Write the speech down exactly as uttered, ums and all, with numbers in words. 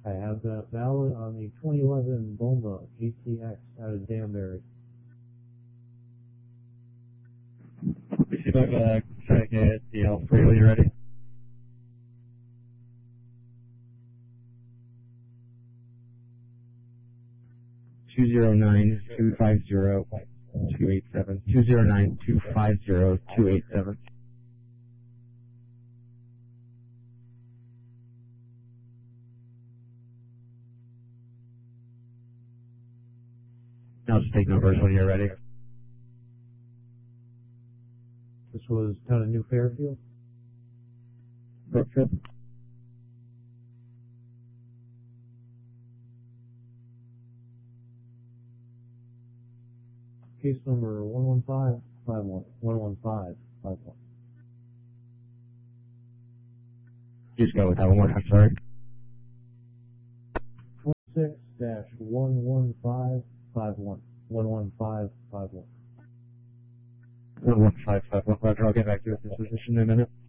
I have that valid on the twenty eleven Bomba G T X out of Danbury. See if I can uh, try to get the L three when you're ready. Two zero nine two five zero two eight seven. Two zero nine two five zero two eight seven. I'll just take numbers when you're ready. This was town of New Fairfield. Brookfield. Case number one one five five one. one one five five one. Just go with that one more time, sorry. twenty-six dash one one five five one. one one five five one. one one five five one. Roger, I'll get back to you with this position in a minute.